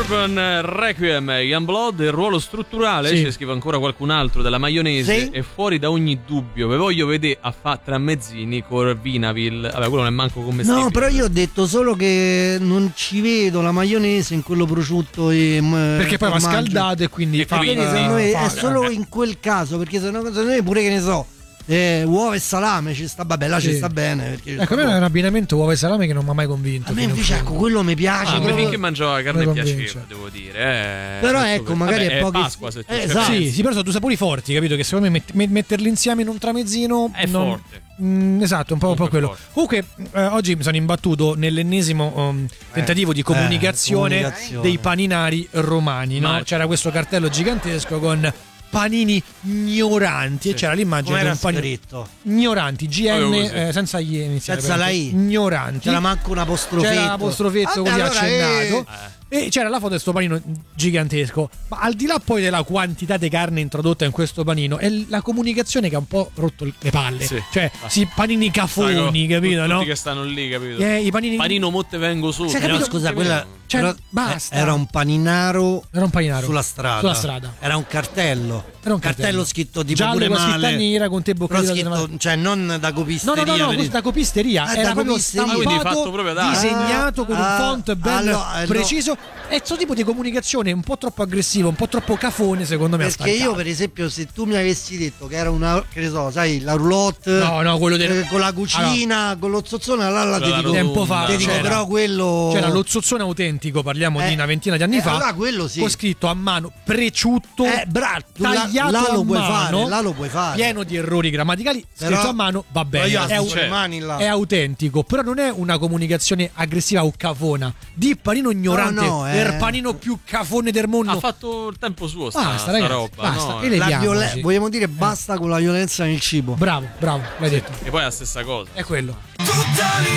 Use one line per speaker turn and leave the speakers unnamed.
Suburban Requiem, Youngblood, il ruolo strutturale,
Sì.
ci scrive ancora qualcun altro, della maionese
Sì.
è fuori da ogni dubbio. Vi voglio vedere a fa tramezzini con Vinaville. Vabbè, quello non è manco commestibile.
No, però io ho detto solo che non ci vedo la maionese in quello prosciutto e
Perché poi va
formaggio.
scaldato e quindi fa.
quindi
Secondo me è
fa-
solo in quel caso, perché secondo me pure che ne so, uova e salame ci sta, vabbè, là
Sì.
ci sta bene. Perché ci
Ecco, a
sta
me è un abbinamento uova e salame che non mi ha mai convinto.
a me
fino in
invece
fondo.
ecco quello mi piace.
Ah, a me
proprio-
finché mangiava carne
Mi
piaceva,
convince.
devo dire.
Però
Adesso
ecco, magari
vabbè,
è pochi-
Pasqua, se tu ci
esatto.
pensi.
Sì, però sono due sapori forti, capito? Che secondo me metterli insieme in un tramezzino
È
non-
forte.
Esatto, un po'
Comunque
quello.
forte.
Comunque, oggi mi sono imbattuto nell'ennesimo tentativo di comunicazione
comunicazione.
dei paninari romani. No?
Ma-
C'era questo cartello gigantesco con panini ignoranti e c'era l'immagine di
Com'era
un panino
scritto?
ignoranti, GN
Avevo così.
senza I iniziale,
Senza la I.
ignoranti.
C'era manco un apostrofetto.
C'era l'apostrofetto
Vabbè,
così
allora,
accennato. E c'era la foto di sto panino gigantesco. Ma al di là poi della quantità di carne introdotta in questo panino, è la comunicazione che ha un po' rotto le palle.
Sì.
Cioè, panini cafoni, capito?
Tutti
No?
che stanno lì, capito?
I panini.
Panino motte vengo su.
Sai,
Però
capito?
scusa, quella
Cioè,
però,
basta.
era un paninaro
Era un paninaro.
sulla strada.
Sulla strada.
Era un cartello.
Era un cartello
scritto tipo
giallo
pure
con scritta
male.
nera con te
Però
boccata
scritto, cioè non da
No,
copisteria.
no, no, no,
per-
questa copisteria
Ah,
era
da
proprio
copisteria.
Quindi
stampato,
fatto proprio da-
disegnato con un
Ah,
font ben
allora, no.
preciso. E questo tipo di comunicazione un po' troppo aggressivo, un po' troppo cafone, secondo me. ha
Perché io,
stancato.
per esempio, se tu mi avessi detto che era una, che ne so, sai, la roulotte
No, quello del.
con la cucina, con lo zozzone, allora ti dico,
Tempo fa
ti dico,
c'era.
però quello
C'era lo zozzone autentico, parliamo di una ventina di anni fa.
Allora quello sì.
Con scritto a mano preciutto,
là
tagliato
lo
a
puoi
mano,
fare, là lo puoi fare.
pieno di errori grammaticali,
Però-
scritto a mano, va
Però
bene.
io
È,
alzo le mani là.
è autentico, però non è una comunicazione aggressiva o cafona. Di panino ignorante,
No,
il panino più cafone del mondo.
Ha fatto il tempo suo sta
Basta, ragazzi,
roba.
basta.
No?
E le-
La
Vediamoci.
vogliamo dire basta con la violenza nel cibo.
Bravo, l'hai detto.
E poi è la stessa cosa.
È quello.
Tutta